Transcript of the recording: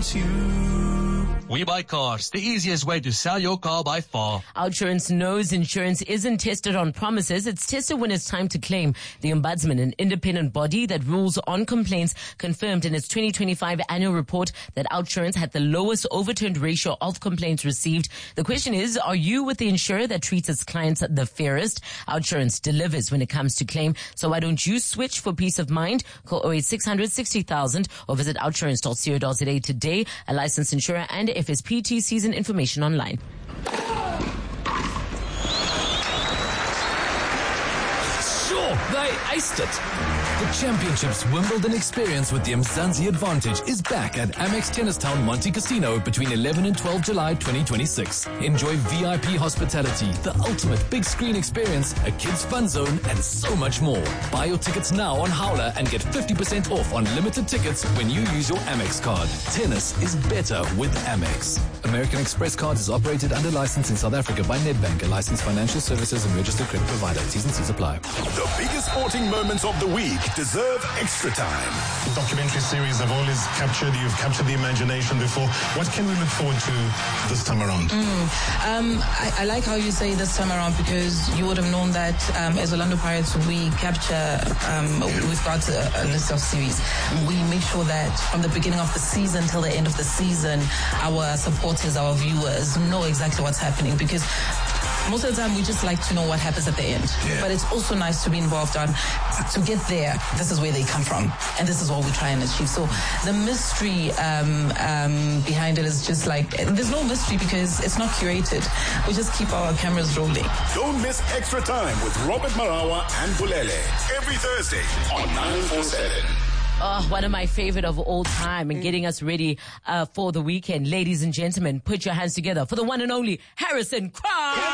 wants you. We Buy Cars, the easiest way to sell your car by far. Outsurance knows insurance isn't tested on promises. It's tested when it's time to claim. The Ombudsman, an independent body that rules on complaints, confirmed in its 2025 annual report that Outsurance had the lowest overturned ratio of complaints received. The question is, are you with the insurer that treats its clients the fairest? Outsurance delivers when it comes to claim. So why don't you switch for peace of mind? Call 0800 60,000 or visit outsurance.co.za today. A licensed insurer and FSPT season information online. Sure, they aced it. The Championships Wimbledon experience with the Mzansi Advantage is back at Amex Tennis Town Monte Casino between 11 and 12 July 2026. Enjoy VIP hospitality, the ultimate big screen experience, a kids fun zone, and so much more. Buy your tickets now on Howler and get 50% off on limited tickets when you use your Amex card. Tennis is better with Amex. American Express Cards is operated under license in South Africa by Nedbank, a licensed financial services and registered credit provider. T's and C's apply. The biggest sporting moments of the week deserve extra time. Documentary series have always you've captured the imagination before. What can we look forward to this time around? I like how you say this time around, because you would have known that as Orlando Pirates, we've got a list of series. We make sure that from the beginning of the season till the end of the season, our supporters, our viewers know exactly what's happening, because most of the time we just like to know what happens at the end. Yeah. But it's also nice to be involved to get there. This is where they come from, and this is what we try and achieve. So the mystery behind it is just like, there's no mystery because it's not curated. We just keep our cameras rolling. Don't miss Extra Time with Robert Marawa and Bulele every Thursday on 947. Oh, one of my favorite of all time, and getting us ready for the weekend. Ladies and gentlemen, put your hands together for the one and only Harrison Crown.